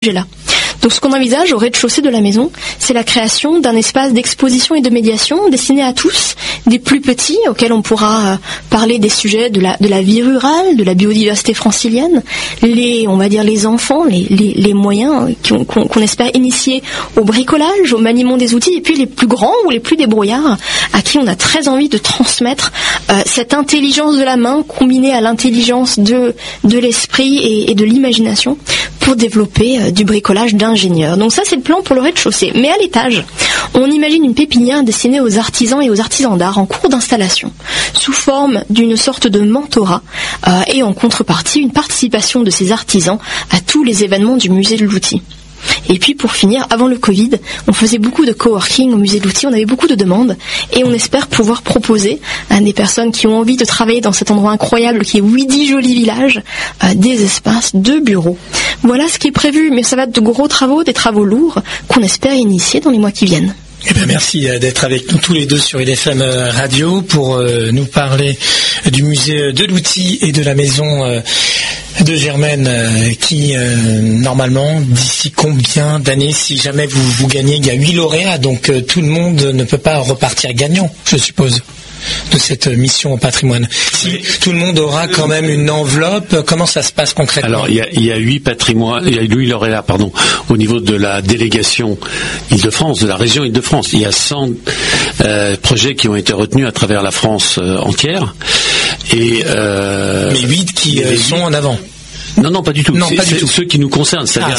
là. Donc ce qu'on envisage au rez-de-chaussée de la maison, c'est la création d'un espace d'exposition et de médiation destiné à tous, des plus petits auxquels on pourra parler des sujets de la vie rurale, de la biodiversité francilienne, les enfants, les moyens qu'on espère initier au bricolage, au maniement des outils, et puis les plus grands ou les plus débrouillards à qui on a très envie de transmettre cette intelligence de la main combinée à l'intelligence de l'esprit et de l'imagination pour développer du bricolage d'ingénieurs. Donc ça, c'est le plan pour le rez-de-chaussée. Mais à l'étage, on imagine une pépinière destinée aux artisans et aux artisans d'art en cours d'installation, sous forme d'une sorte de mentorat, et en contrepartie, une participation de ces artisans à tous les événements du musée de l'outil. Et puis pour finir, avant le Covid, on faisait beaucoup de coworking au musée de l'outil, on avait beaucoup de demandes et on espère pouvoir proposer à des personnes qui ont envie de travailler dans cet endroit incroyable qui est Ouidy Joli Village, des espaces de bureaux. Voilà ce qui est prévu, mais ça va être de gros travaux, des travaux lourds qu'on espère initier dans les mois qui viennent. Eh bien, merci d'être avec nous tous les deux sur IDFM Radio pour nous parler du musée de l'outil et de la maison de Germaine qui, normalement, d'ici combien d'années, si jamais vous gagnez, il y a 8 lauréats, donc tout le monde ne peut pas repartir gagnant, je suppose, de cette mission au patrimoine. Si tout le monde aura quand même une enveloppe, comment ça se passe concrètement? Alors, il y a 8 lauréats, au niveau de la délégation Île-de-France, de la région Île-de-France. Il y a 100 projets qui ont été retenus à travers la France entière. Et mais 8 qui sont en avant. Non, pas du tout. C'est ceux qui nous concernent, c'est-à-dire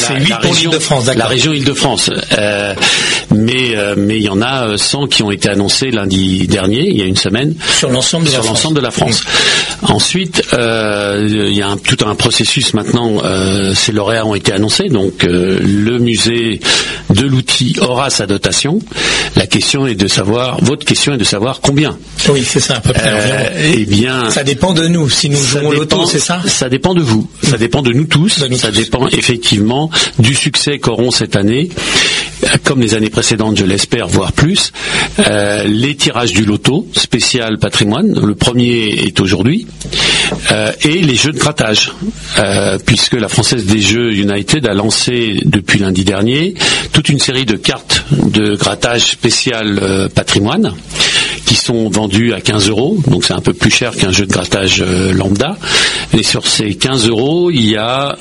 la région Île-de-France. Mais il y en a 100 qui ont été annoncés lundi dernier, il y a une semaine, sur l'ensemble de la France. Ensuite, il y a tout un processus maintenant. Ces lauréats ont été annoncés, donc le musée de l'outil aura sa dotation. Votre question est de savoir combien. Oui, c'est ça, à peu près. Eh bien, ça dépend de nous. Si nous jouons l'auto, c'est ça. Ça dépend de vous. Ça dépend de nous tous. Ça dépend effectivement du succès qu'auront cette année, comme les années précédentes, je l'espère, voire plus, les tirages du loto spécial patrimoine. Le premier est aujourd'hui, et les jeux de grattage, puisque la Française des Jeux United a lancé depuis lundi dernier toute une série de cartes de grattage spécial patrimoine qui sont vendus à 15 €, donc c'est un peu plus cher qu'un jeu de grattage lambda. Et sur ces 15 €, il y a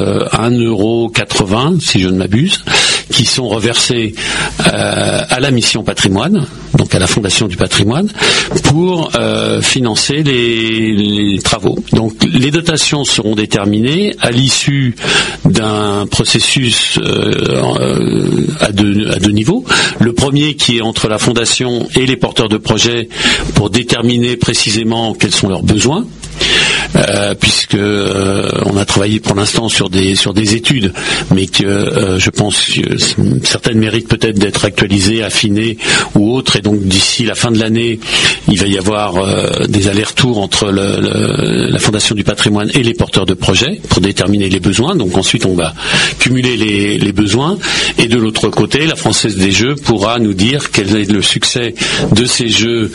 1,80 €, si je ne m'abuse, qui sont reversés à la mission patrimoine, donc à la Fondation du patrimoine, pour financer les travaux. Donc les dotations seront déterminées à l'issue d'un processus à deux niveaux. Le premier qui est entre la Fondation et les porteurs de projets pour déterminer précisément quels sont leurs besoins. Puisque on a travaillé pour l'instant sur des études, mais que je pense que certaines méritent peut-être d'être actualisées, affinées ou autres, et donc d'ici la fin de l'année, il va y avoir des allers-retours entre la Fondation du patrimoine et les porteurs de projets pour déterminer les besoins. Donc ensuite, on va cumuler les besoins, et de l'autre côté, la Française des Jeux pourra nous dire quel est le succès de ces jeux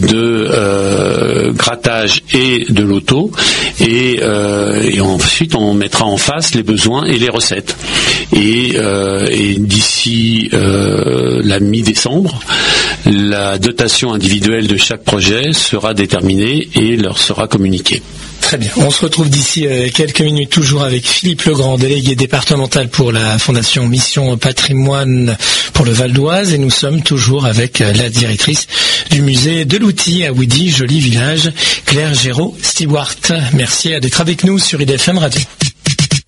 de grattage et de loto. Et ensuite on mettra en face les besoins et les recettes. Et d'ici la mi-décembre, la dotation individuelle de chaque projet sera déterminée et leur sera communiquée. Très bien. On se retrouve d'ici quelques minutes toujours avec Philippe Legrand, délégué départemental pour la Fondation Mission Patrimoine pour le Val d'Oise, et nous sommes toujours avec la directrice du musée de l'outil à Ouidy Joli Village, Claire Géraud-Stewart. Merci d'être avec nous sur IDFM Radio.